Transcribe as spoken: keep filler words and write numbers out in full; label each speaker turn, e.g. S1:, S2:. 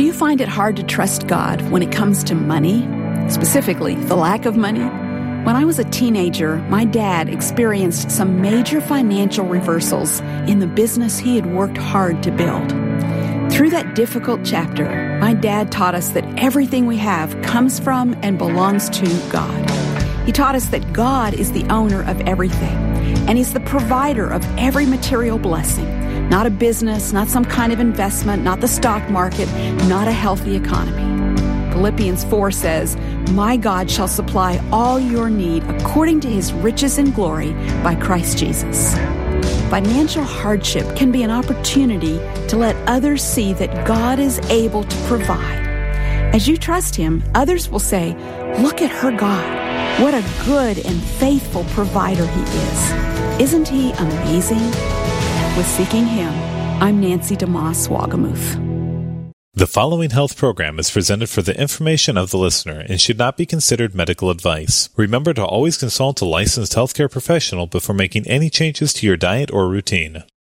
S1: Do you find it hard to trust God when it comes to money? Specifically, the lack of money? When I was a teenager, my dad experienced some major financial reversals in the business he had worked hard to build. Through that difficult chapter, my dad taught us that everything we have comes from and belongs to God. He taught us that God is the owner of everything, and He's the provider of every material blessing. Not a business, not some kind of investment, not the stock market, not a healthy economy. Philippians four says, "My God shall supply all your need according to His riches and glory by Christ Jesus." Financial hardship can be an opportunity to let others see that God is able to provide. As you trust Him, others will say, "Look at her God. What a good and faithful provider He is. Isn't He amazing?" With Seeking Him, I'm Nancy DeMoss Wagamuth.
S2: The following health program is presented for the information of the listener and should not be considered medical advice. Remember to always consult a licensed healthcare professional before making any changes to your diet or routine.